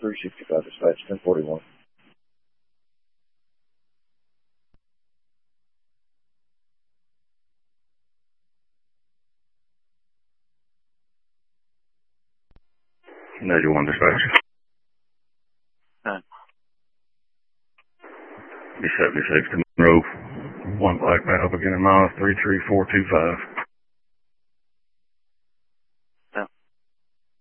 365 dispatch, 1041. One dispatch. Be 76 to Monroe. One black man up again in miles 33425.